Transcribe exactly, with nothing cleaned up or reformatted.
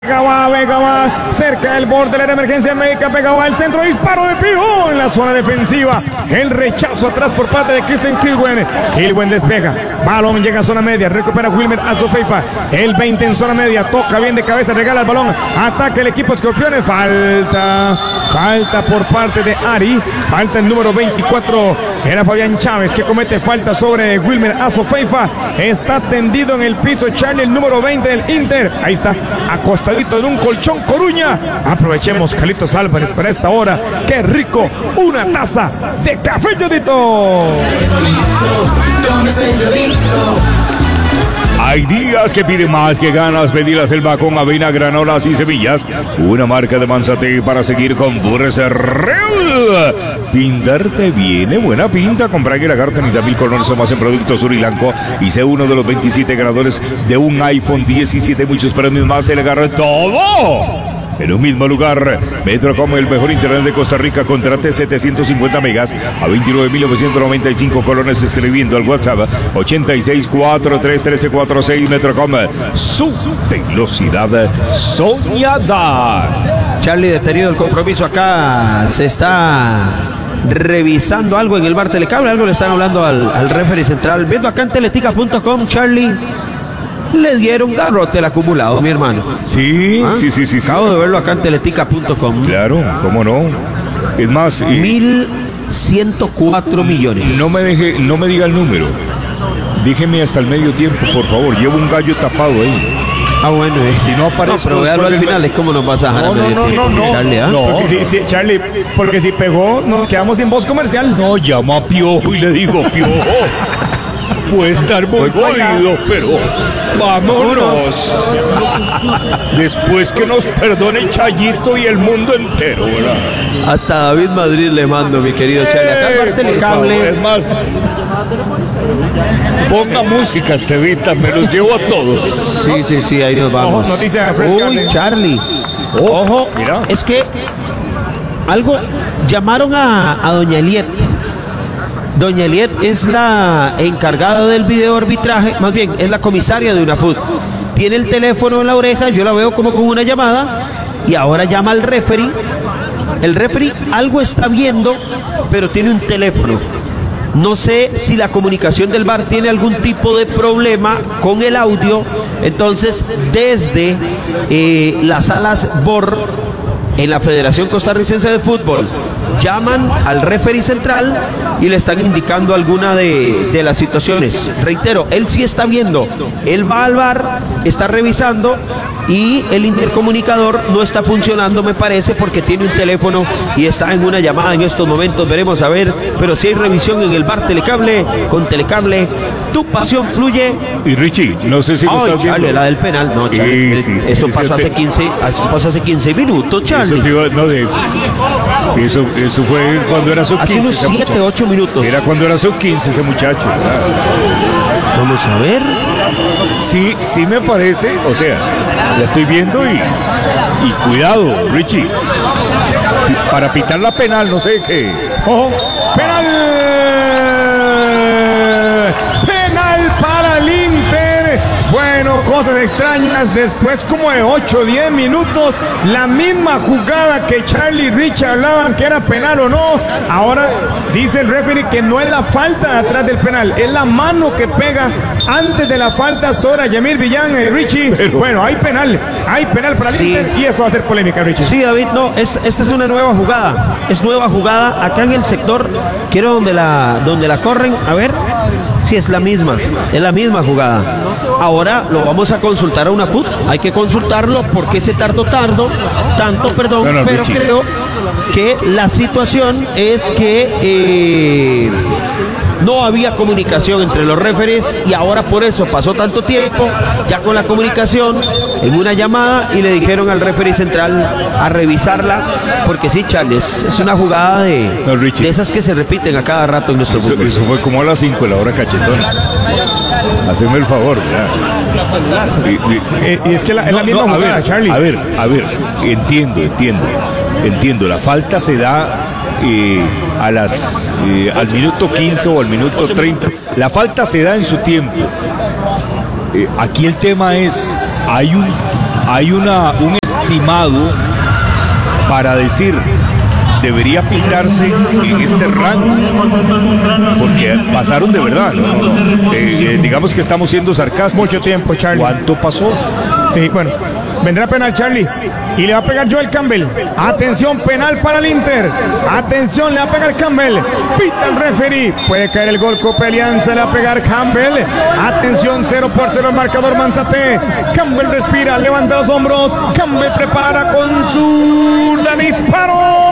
Vega va, Vega va, cerca del borde de la emergencia médica, Vega va al centro, disparo de Pío en la zona defensiva, el rechazo atrás por parte de Christian Kilwen, Kilwen despeja, balón llega a zona media, recupera Wilmer Azofeifa, el veinte en zona media, toca bien de cabeza, regala el balón, ataca el equipo Escorpiones, falta, falta por parte de Ari, falta el número veinticuatro, era Fabián Chávez que comete falta sobre Wilmer Azofeifa, está tendido en el piso Charlie, el número veinte del Inter, ahí está, acostado en un colchón Coruña. Aprovechemos Carlitos Álvarez para esta hora. ¡Qué rico! Una taza de café Yodito. Hay días que piden más que ganas. Pedí la selva con avena, granolas y semillas. Una marca de Manzate para seguir con Burres Real. Pintarte viene buena pinta. Compra en la carta ni mil colores o más en productos Sur y Blanco. Y sé uno de los veintisiete ganadores de un iPhone diecisiete. Muchos premios más. Se le agarra todo en un mismo lugar. Metrocom, el mejor internet de Costa Rica. Contrate setecientos cincuenta megas a veintinueve mil novecientos noventa y cinco colones, escribiendo al WhatsApp ochenta y seis cuarenta y tres trece cuarenta y seis. Metrocom, su velocidad soñada. Charlie, detenido el compromiso acá, se está revisando algo en el bar Telecable, algo le están hablando al, al referee central. Viendo acá en teletica punto com, Charlie, le dieron garrote el acumulado, mi hermano. Sí, ¿Ah? sí, sí, sí. Acabo sí. de verlo acá en teletica punto com. Claro, cómo no. Es más, mil ciento cuatro millones. No me deje, no me diga el número. Déjeme hasta el medio tiempo, por favor. Llevo un gallo tapado ahí. Ah, bueno, eh. Si no aparece, no, pero véalo al final, es como nos vas a dejar. No, no, no, no, no, Charlie, ¿ah? no, porque si, si, Charlie, porque si pegó, nos quedamos sin voz comercial. No, llamo a Piojo y le digo, Piojo, puede estar muy jodido, pero vámonos. Después que nos perdone Chayito y el mundo entero, ¿verdad? Hasta David Madrid le mando, mi querido Charlie. Acá eh, Telecable. Es más, ponga música, Estevita, me los llevo a todos. Sí, sí, sí, ahí nos vamos. Ojo, noticia fresca. Uy, Charlie. Oh, Ojo, mira. Es que algo, llamaron a, a doña Eliet. Doña Eliet es la encargada del video arbitraje, más bien, es la comisaria de UNAFUT. Tiene el teléfono en la oreja, yo la veo como con una llamada, y ahora llama al referee. El referee algo está viendo, pero tiene un teléfono. No sé si la comunicación del V A R tiene algún tipo de problema con el audio. Entonces, desde eh, las salas B O R en la Federación Costarricense de Fútbol, llaman al referee central y le están indicando alguna de, de las situaciones. Reitero, él sí está viendo, él va al V A R, está revisando, y el intercomunicador no está funcionando, me parece, porque tiene un teléfono y está en una llamada en estos momentos. Veremos a ver, pero si hay revisión en el V A R Telecable. Con Telecable, tu pasión fluye. Y Richie, no sé si lo oh, estás Charlie, viendo. la del penal, no, Charlie, sí, sí, eso sí, pasó sí, hace quince, eso pasó hace quince minutos, Charlie. Eso, digo, no, de, eso, eso fue cuando era sub quince. Hace unos siete, ocho minutos. Era cuando era sub quince ese muchacho, ¿verdad? Vamos a ver. Sí, sí me parece, o sea, la estoy viendo y, y cuidado, Richie, para pitar la penal, no sé qué. ¡Ojo! ¡Penal! ¡Penal para el Inter! Bueno, cosas extrañas, después como de ocho o diez minutos, la misma jugada que Charlie y Rich hablaban que era penal o no, ahora dice el referee que no es la falta atrás del penal, es la mano que pega antes de la falta sobre Yamir Villán, eh, Richie. Pero, bueno, hay penal, hay penal para el sí. Inter, y eso va a ser polémica, Richie. Sí, David, no, es, esta es una nueva jugada, es nueva jugada, acá en el sector, quiero donde la, donde la corren, a ver. Sí, es la misma, es la misma jugada. Ahora lo vamos a consultar a UNAFUT, hay que consultarlo porque se tardó tardo, tanto, perdón, no, no, pero Richie, creo que la situación es que eh, no había comunicación entre los referees y ahora por eso pasó tanto tiempo, ya con la comunicación en una llamada, y le dijeron al referee central a revisarla, porque sí, Charlie, es, es una jugada de, no, de esas que se repiten a cada rato en nuestro eso, fútbol. Eso fue como a las cinco de la hora cachetona. Haceme el favor, ya. Y, y, y es que la, es no, la misma no, jugada, a ver, Charlie. A ver, a ver, entiendo, entiendo, entiendo. La falta se da eh, a las eh, al minuto quince o al minuto treinta. La falta se da en su tiempo. Eh, aquí el tema es, hay un hay una, un estimado para decir debería pintarse en este rango, porque pasaron de verdad, ¿no? Eh, eh, digamos que estamos siendo sarcásticos. Mucho tiempo, Charlie. ¿Cuánto pasó? Sí, bueno, vendrá penal Charlie y le va a pegar Joel Campbell. Atención, penal para el Inter. Atención, le va a pegar Campbell. Pita el referee. Puede caer el gol Copa Alianza, le va a pegar Campbell. Atención, cero por cero el marcador Manzate. Campbell respira, levanta los hombros. Campbell prepara con su disparo.